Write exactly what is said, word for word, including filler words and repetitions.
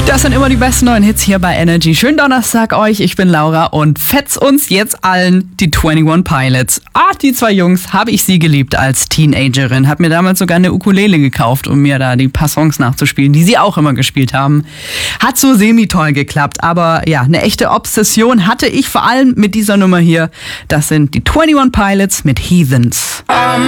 Das sind immer die besten neuen Hits hier bei Energy. Schönen Donnerstag euch, ich bin Laura und fetz uns jetzt allen die einundzwanzig Pilots. Ah, die zwei Jungs, habe ich sie geliebt als Teenagerin. Hab mir damals sogar eine Ukulele gekauft, um mir da die paar Songs nachzuspielen, die sie auch immer gespielt haben. Hat so semi-toll geklappt, aber ja, eine echte Obsession hatte ich vor allem mit dieser Nummer hier. Das sind die einundzwanzig Pilots mit Heathens. I'm